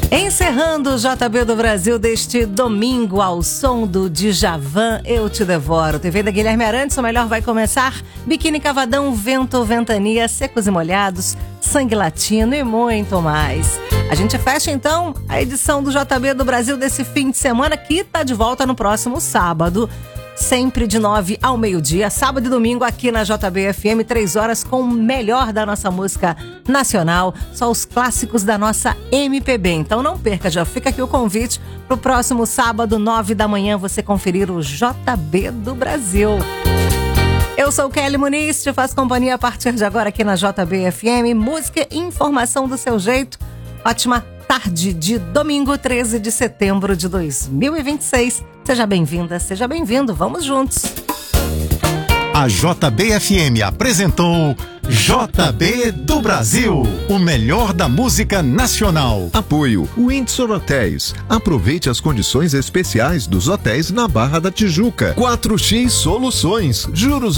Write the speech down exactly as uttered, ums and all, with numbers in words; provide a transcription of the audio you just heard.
Encerrando o J B do Brasil deste domingo ao som do Djavan, Eu Te Devoro. T V da Guilherme Arantes, o melhor vai começar. Biquíni Cavadão, Vento, Ventania, Secos e Molhados, Sangue Latino e muito mais. A gente fecha então a edição do J B do Brasil desse fim de semana, que tá de volta no próximo sábado. Sempre de nove ao meio-dia, sábado e domingo aqui na J B F M, três horas com o melhor da nossa música nacional, só os clássicos da nossa M P B. Então não perca, já fica aqui o convite pro próximo sábado, nove da manhã, você conferir o J B do Brasil. Eu sou Kelly Muniz, te faço companhia a partir de agora aqui na J B F M, música e informação do seu jeito. Ótima tarde de domingo, treze de setembro de dois mil e vinte e seis. Seja bem-vinda, seja bem-vindo, vamos juntos. A J B F M apresentou J B do Brasil, o melhor da música nacional. Apoio Windsor Hotéis. Aproveite as condições especiais dos hotéis na Barra da Tijuca. quatro X Soluções. Juros